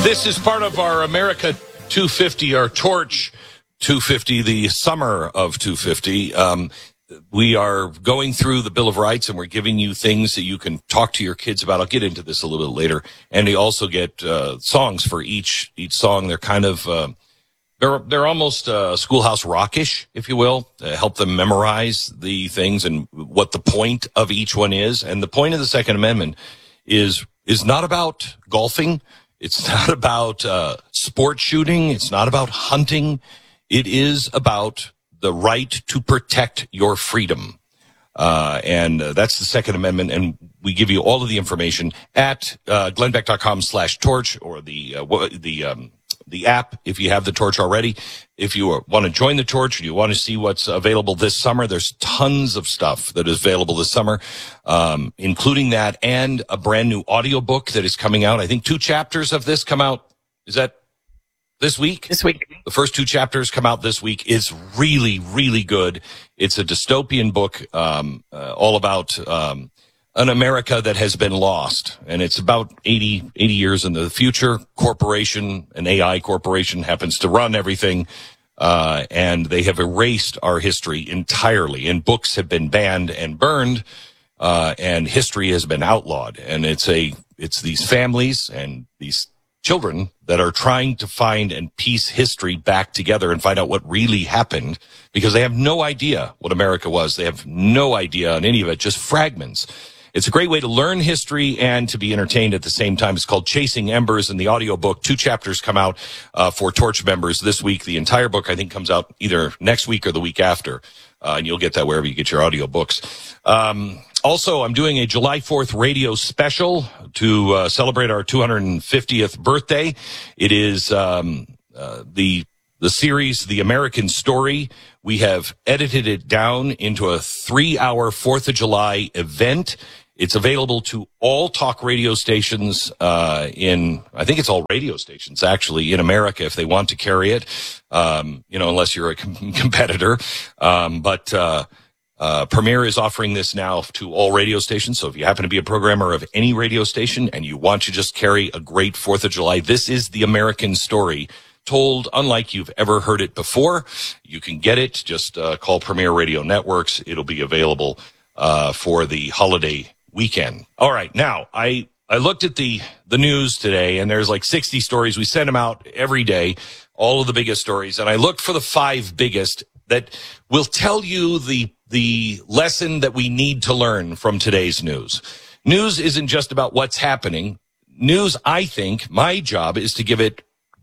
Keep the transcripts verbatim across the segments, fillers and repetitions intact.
This is part of our America two fifty, our Torch two fifty, the summer of two fifty. Um, we are going through the Bill of Rights, and we're giving you things that you can talk to your kids about. I'll get into this a little bit later. And we also get uh, songs for each each song. They're kind of uh, they're they're almost uh, schoolhouse rockish, if you will, to help them memorize the things and what the point of each one is. And the point of the Second Amendment is is not about golfing. It's not about uh, sport shooting. It's not about hunting. It is about the right to protect your freedom. Uh, and uh, that's the Second Amendment. And we give you all of the information at uh, glennbeck.com slash torch or the, uh, the, um, the app if you have the Torch already. If you want to join the Torch and you want to see what's available this summer, there's tons of stuff that is available this summer, um, including that and a brand new audiobook that is coming out. I think two chapters of this come out. Is that this week? This week. The first two chapters come out this week. It's really, really good. It's a dystopian book, um, uh, all about, um, an America that has been lost. And it's about eighty, eighty years in the future. Corporation, an A I corporation happens to run everything. Uh, and they have erased our history entirely. And books have been banned and burned. Uh, and history has been outlawed. And it's a, it's these families and these children that are trying to find and piece history back together and find out what really happened, because they have no idea what America was. They have no idea on any of it, just fragments. It's a great way to learn history and to be entertained at the same time. It's called Chasing Embers, and the audiobook, two chapters come out uh, for Torch members this week. The entire book, I think, comes out either next week or the week after, uh, and you'll get that wherever you get your audiobooks. Um, also, I'm doing a July fourth radio special to uh, celebrate our two hundred fiftieth birthday. It is um, uh, the the series, The American Story. We have edited it down into a three-hour fourth of July event. It's available to all talk radio stations uh in, I think it's all radio stations, actually, in America, if they want to carry it, um, you know, unless you're a com- competitor. Um, but uh uh Premier is offering this now to all radio stations. So if you happen to be a programmer of any radio station and you want to just carry a great fourth of July, this is The American Story, told unlike you've ever heard it before. You can get it. Just uh, call Premier Radio Networks. It'll be available uh for the holiday weekend. All right. Now, I, I looked at the, the news today, and there's like sixty stories. We send them out every day, all of the biggest stories. And I looked for the five biggest that will tell you the, the lesson that we need to learn from today's news. News isn't just about what's happening. News, I think, my job is to give it,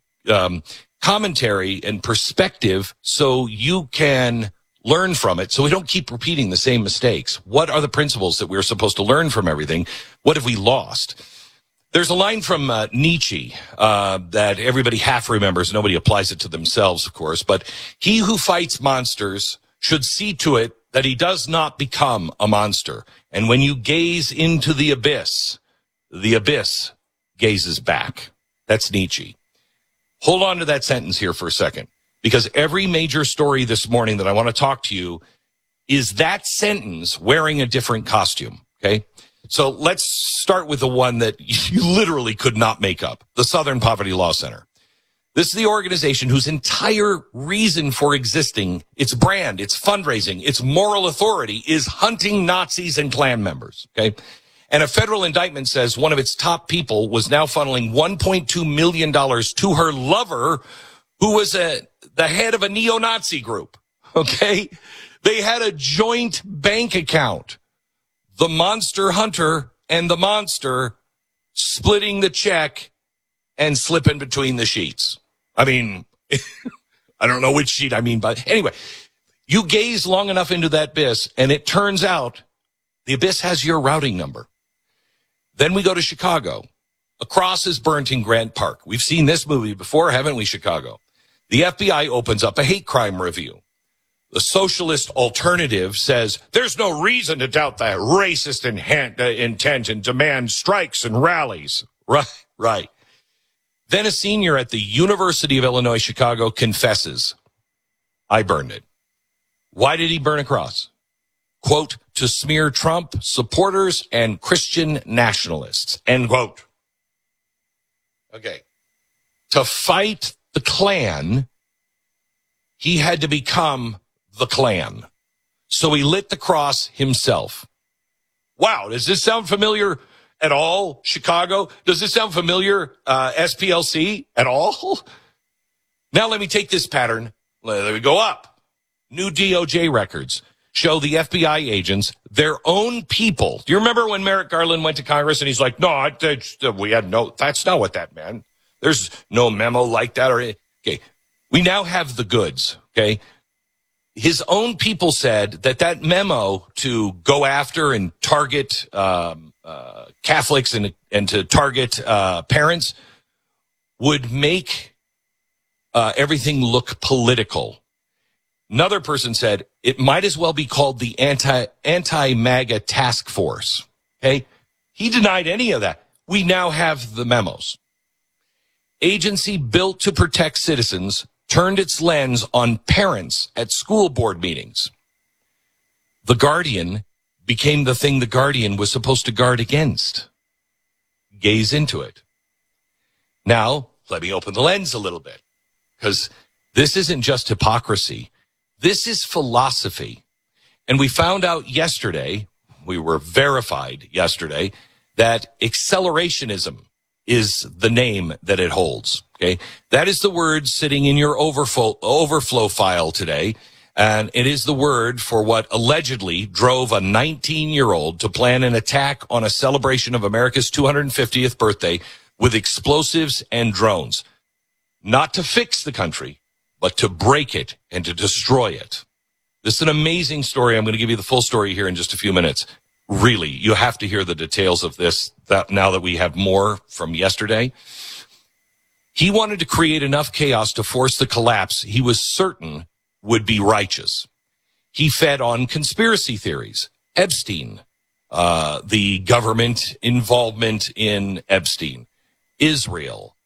um, commentary and perspective so you can learn from it, so we don't keep repeating the same mistakes. What are the principles that we're supposed to learn from everything? What have we lost? There's a line from uh, Nietzsche uh, that everybody half remembers. Nobody applies it to themselves, of course. But he who fights monsters should see to it that he does not become a monster. And when you gaze into the abyss, the abyss gazes back. That's Nietzsche. Hold on to that sentence here for a second, because every major story this morning that I want to talk to you is that sentence wearing a different costume, okay? So let's start with the one that you literally could not make up, the Southern Poverty Law Center. This is the organization whose entire reason for existing, its brand, its fundraising, its moral authority is hunting Nazis and Klan members, okay? And a federal indictment says one of its top people was now funneling one point two million dollars to her lover, who was a the head of a neo-Nazi group, okay? They had a joint bank account. The monster hunter and the monster splitting the check and slipping between the sheets. I mean, I don't know which sheet I mean, but anyway, you gaze long enough into that abyss, and it turns out the abyss has your routing number. Then we go to Chicago. A cross is burnt in Grant Park. We've seen this movie before, haven't we, Chicago? The F B I opens up a hate crime review. The socialist alternative says there's no reason to doubt the racist intent, uh, intent and demand strikes and rallies. Right, right. Then a senior at the University of Illinois, Chicago confesses, I burned it. Why did he burn a cross? Quote, to smear Trump supporters and Christian nationalists, end quote. Okay. to fight the Klan, he had to become the Klan. So he lit the cross himself. Wow, does this sound familiar at all, Chicago? Does this sound familiar, uh, S P L C, at all? Now let me take this pattern. Let me go up. New D O J records show the F B I agents, their own people. Do you remember when Merrick Garland went to Congress and he's like, no, I, I, we had no, that's not what that meant. There's no memo like that. Or okay, we now have the goods, okay? His own people said that that memo to go after and target um, uh, Catholics and, and to target uh, parents would make uh, everything look political. Another person said it might as well be called the anti, anti-MAGA task force. Okay. He denied any of that. We now have the memos. Agency built to protect citizens turned its lens on parents at school board meetings. The Guardian became the thing the Guardian was supposed to guard against. Gaze into it. Now, let me open the lens a little bit, because this isn't just hypocrisy. This is philosophy. And we found out yesterday, we were verified yesterday, that accelerationism is the name that it holds. Okay. That is the word sitting in your overflow, overflow file today. And it is the word for what allegedly drove a nineteen-year-old to plan an attack on a celebration of America's two hundred fiftieth birthday with explosives and drones. Not to fix the country, but to break it and to destroy it. This is an amazing story. I'm going to give you the full story here in just a few minutes. Really, you have to hear the details of this that now that we have more from yesterday. He wanted to create enough chaos to force the collapse he was certain would be righteous. He fed on conspiracy theories. Epstein, uh, the government involvement in Epstein, Israel,